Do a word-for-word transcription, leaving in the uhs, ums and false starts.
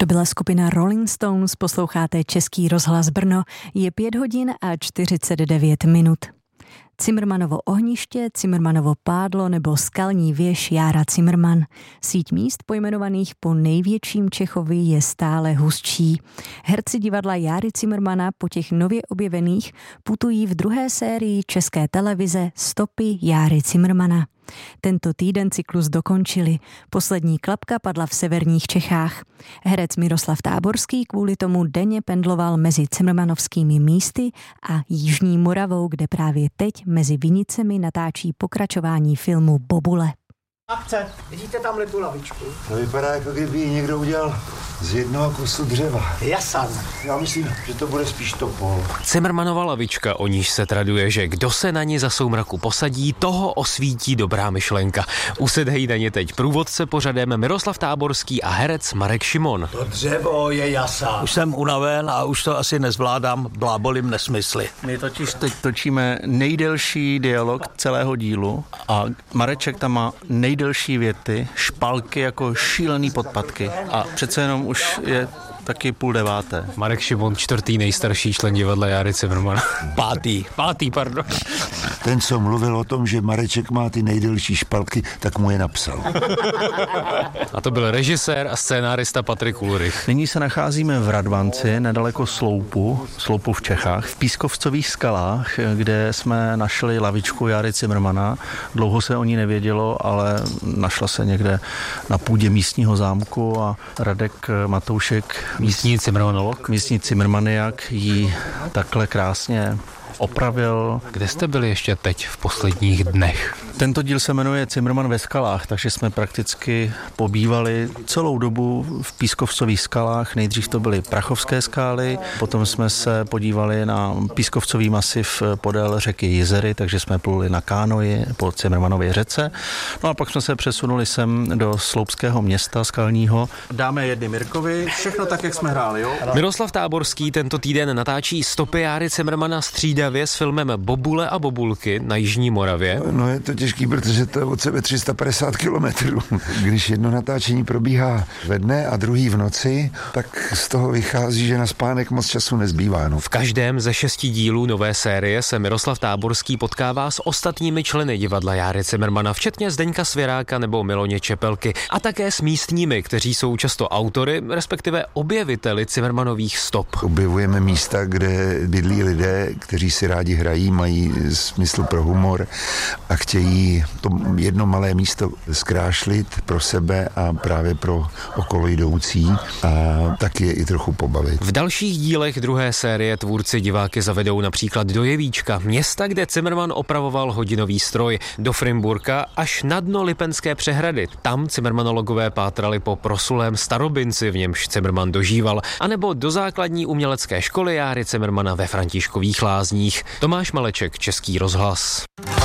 To byla skupina Rolling Stones, posloucháte Český rozhlas Brno, je pět hodin a čtyřicet devět minut. Cimrmanovo ohniště, Cimrmanovo pádlo nebo skalní věž Jára Cimrman. Síť míst pojmenovaných po největším Čechovi je stále hustší. Herci divadla Járy Cimrmana po těch nově objevených putují v druhé sérii České televize Stopy Járy Cimrmana. Tento týden cyklus dokončili. Poslední klapka padla v severních Čechách. Herec Miroslav Táborský kvůli tomu denně pendloval mezi cimrmanovskými místy a Jižní Moravou, kde právě teď mezi vinicemi natáčí pokračování filmu Bobule. Akce, vidíte tamhle tu lavičku? To vypadá, jako kdyby ji někdo udělal z jednoho kusu dřeva. Jasan. Já myslím, že to bude spíš topol. Cimrmanova lavička, o níž se traduje, že kdo se na ní za soumraku posadí, toho osvítí dobrá myšlenka. Usedejí na ně teď průvodce pořadem Miroslav Táborský a herec Marek Šimon. To dřevo je jasan. Už jsem unaven a už to asi nezvládám, blábolím nesmysly. My totiž teď točíme nejdelší dialog celého dílu a Mareček tam má nej nejdelší věty, špalky jako šílený podpatky a přece jenom už je taky půl deváté. Marek Šimon, čtvrtý nejstarší člen divadla Járy Cimrmana. Pátý. Pátý, pardon. Ten, co mluvil o tom, že Mareček má ty nejdelší špalky, tak mu je napsal. A to byl režisér a scénárista Patrik Ulrich. Nyní se nacházíme v Radvanci, nedaleko Sloupu, Sloupu v Čechách, v Pískovcových skalách, kde jsme našli lavičku Járy Cimrmana. Dlouho se o ní nevědělo, ale našla se někde na půdě místního zámku a Radek Matoušek, místní cimrmanolog, místní cimrmaniak, ji takhle krásně opravil. Kde jste byli ještě teď v posledních dnech? Tento díl se jmenuje Cimrman ve skalách, takže jsme prakticky pobývali celou dobu v Pískovcových skalách. Nejdřív to byly Prachovské skály, potom jsme se podívali na Pískovcový masiv podél řeky Jizery, takže jsme pluli na kánoji po Cimrmanově řece. No a pak jsme se přesunuli sem do Sloupského města skalního. Dáme jedny Mirkovi, všechno tak, jak jsme hráli, jo? Miroslav Táborský tento týden natáčí Stopy Járy Cimrmana střídavě s filmem Bobule a Bobulky na Jižní Moravě. No je to těžký, protože to je od sebe tři sta padesát kilometrů. Když jedno natáčení probíhá ve dne a druhý v noci, tak z toho vychází, že na spánek moc času nezbývá. No. V každém ze šesti dílů nové série se Miroslav Táborský potkává s ostatními členy divadla Járy Cimrmana, včetně Zdeňka Svěráka nebo Miloně Čepelky, a také s místními, kteří jsou často autory, respektive objeviteli Cimrmanových stop. Objevujeme místa, kde bydlí lidé, kteří si rádi hrají, mají smysl pro humor a chtějí to jedno malé místo zkrášlit pro sebe a právě pro okolo jdoucí a taky je i trochu pobavit. V dalších dílech druhé série tvůrci diváky zavedou například do Jevíčka, města, kde Cimrman opravoval hodinový stroj, do Frimburka až na dno Lipenské přehrady. Tam cimrmanologové pátrali po proslulém starobinci, v němž Cimrman dožíval, anebo do základní umělecké školy Járy Cimrmana ve Františkových Lázních. Tomáš Maleček, Český rozhlas.